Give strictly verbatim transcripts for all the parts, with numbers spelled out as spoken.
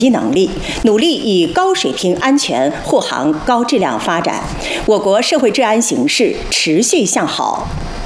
能力，努力以高水平安全护航高质量发展。我国社会治安形势持续向好。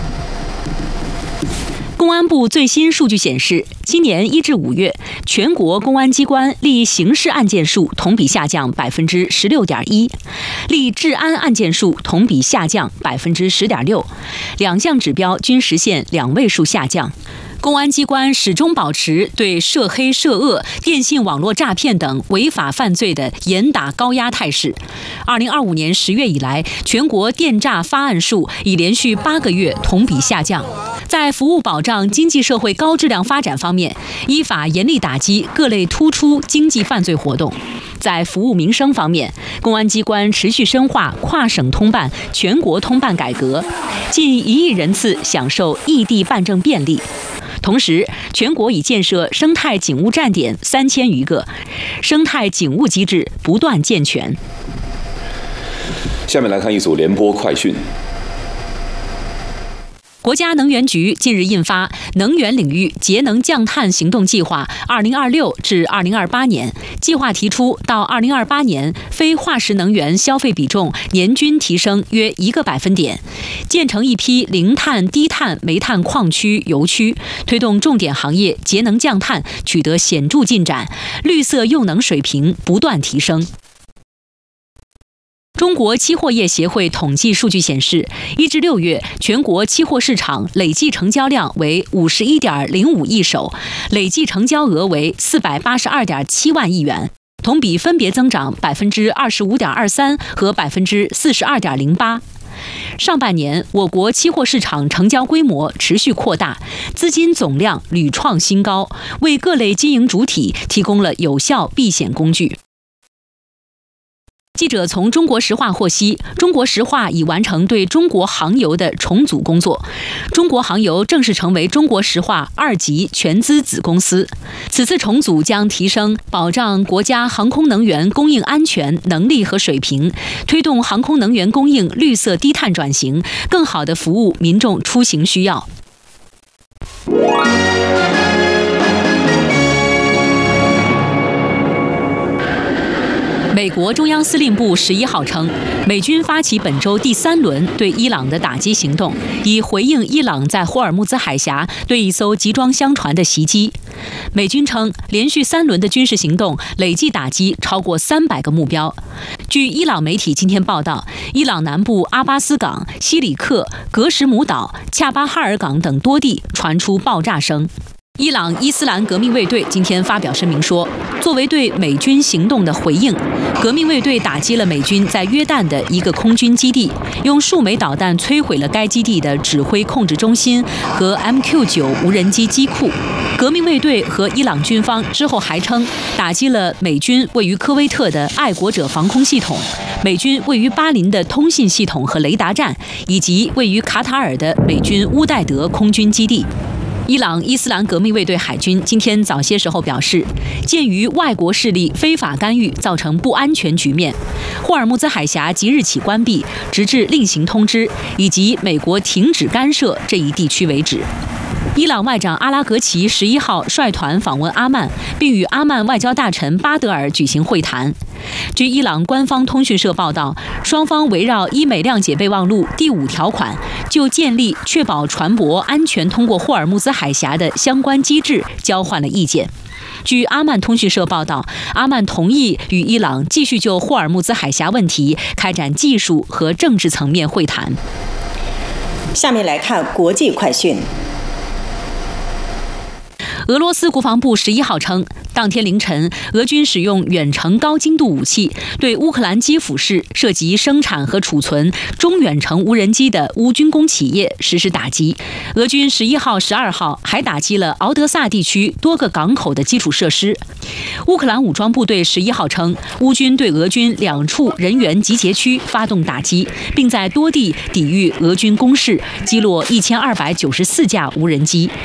公安部最新数据显示，今年一至五月，全国公安机关立刑事案件数同比下降百分之十六点一，立治安案件数同比下降百分之十点六，两项指标均实现两位数下降。公安机关始终保持对涉黑涉恶、电信网络诈骗等违法犯罪的严打高压态势。二零二五年十月以来，全国电诈发案数已连续八个月同比下降。在服务保障经济社会高质量发展方面，依法严厉打击各类突出经济犯罪活动。在服务民生方面，公安机关持续深化跨省通办、全国通办改革，近一亿人次享受异地办证便利。同时，全国已建设生态警务站点三千余个，生态警务机制不断健全。 下面来看一组联播快讯。 国家能源局近日印发《能源领域节能降碳行动计划（二零二六至二零二八年）》，计划提出到二零二八年，非化石能源消费比重年均提升约一个百分点，建成一批零碳、低碳煤炭矿区、油区，推动重点行业节能降碳取得显著进展，绿色用能水平不断提升。中国期货业协会统计数据显示，一至六月，全国期货市场累计成交量为五十一点零五亿手，累计成交额为四百八十二点七万亿元，同比分别增长百分之二十五点二三和百分之四十二点零八。上半年，我国期货市场成交规模持续扩大，资金总量屡创新高，为各类经营主体提供了有效避险工具。记者从中国石化获悉，中国石化已完成对中国航油的重组工作，中国航油正式成为中国石化二级全资子公司。此次重组将提升保障国家航空能源供应安全能力和水平，推动航空能源供应绿色低碳转型，更好地服务民众出行需要。美国中央司令部十一号称，美军发起本周第三轮对伊朗的打击行动，以回应伊朗在霍尔木兹海峡对一艘集装箱船的袭击。美军称，连续三轮的军事行动累计打击超过三百个目标。据伊朗媒体今天报道，伊朗南部阿巴斯港、西里克、格什姆岛、恰巴哈尔港等多地传出爆炸声。伊朗伊斯兰革命卫队今天发表声明说，作为对美军行动的回应，革命卫队打击了美军在约旦的一个空军基地，用数枚导弹摧毁了该基地的指挥控制中心和 M Q 九 无人机机库。革命卫队和伊朗军方之后还称，打击了美军位于科威特的爱国者防空系统，美军位于巴林的通信系统和雷达站，以及位于卡塔尔的美军乌代德空军基地。伊朗伊斯兰革命卫队海军今天早些时候表示，鉴于外国势力非法干预造成不安全局面，霍尔木兹海峡即日起关闭，直至另行通知，以及美国停止干涉这一地区为止。伊朗外长阿拉格齐十一号率团访问阿曼，并与阿曼外交大臣巴德尔举行会谈。据伊朗官方通讯社报道，双方围绕伊美谅解备忘录第五条款，就建立确保船舶安全通过霍尔木兹海峡的相关机制交换了意见。据阿曼通讯社报道，阿曼同意与伊朗继续就霍尔木兹海峡问题开展技术和政治层面会谈。 下面来看国际快讯。 俄罗斯国防部十一号称，当天凌晨，俄军使用远程高精度武器对乌克兰基辅市涉及生产和储存中远程无人机的乌军工企业实施打击。俄军十一号、十二号还打击了敖德萨地区多个港口的基础设施。乌克兰武装部队十一号称，乌军对俄军两处人员集结区发动打击，并在多地抵御俄军攻势，击落一千二百九十四架无人机。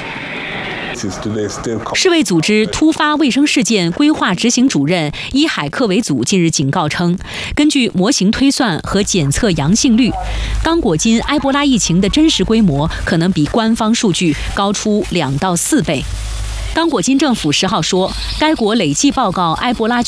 世卫组织突发卫生事件规划执行主任伊海克维祖近日警告称，根据模型推算和检测阳性率，刚果金埃博拉疫情的真实规模可能比官方数据高出两到四倍。刚果金政府十号说，该国累计报告埃博拉